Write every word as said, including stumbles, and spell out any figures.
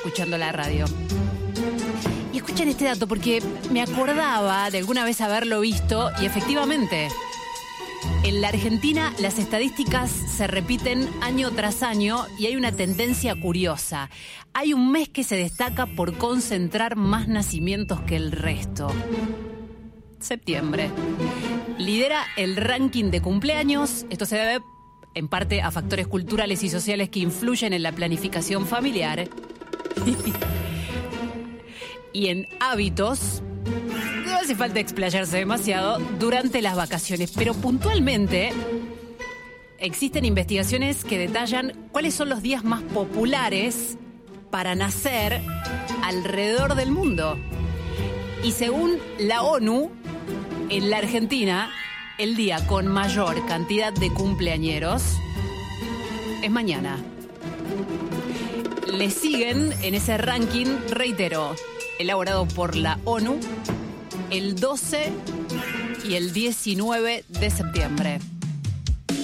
escuchando la radio. Y escuchen este dato porque me acordaba de alguna vez haberlo visto y efectivamente, en la Argentina las estadísticas se repiten año tras año y hay una tendencia curiosa. Hay un mes que se destaca por concentrar más nacimientos que el resto. Septiembre. Lidera el ranking de cumpleaños. Esto se debe en parte a factores culturales y sociales que influyen en la planificación familiar. Y en hábitos, no hace falta explayarse demasiado, durante las vacaciones. Pero puntualmente existen investigaciones que detallan cuáles son los días más populares para nacer alrededor del mundo. Y según la ONU, en la Argentina, el día con mayor cantidad de cumpleañeros es mañana. Le siguen en ese ranking, reitero, elaborado por la ONU, el doce y el diecinueve de septiembre.